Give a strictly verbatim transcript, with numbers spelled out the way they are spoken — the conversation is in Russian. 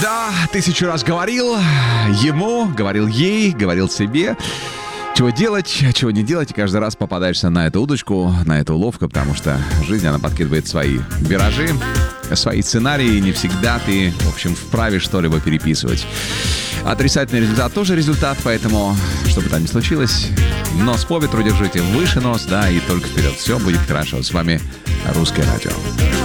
Да, тысячу раз говорил ему, говорил ей, говорил себе, чего делать, чего не делать, и каждый раз попадаешься на эту удочку, на эту уловку, потому что жизнь, она подкидывает свои виражи, свои сценарии, и не всегда ты, в общем, вправе что-либо переписывать. Отрицательный результат тоже результат, поэтому, что бы там ни случилось, нос по ветру держите, выше нос, да, и только вперед. Все будет хорошо. С вами Русское радио.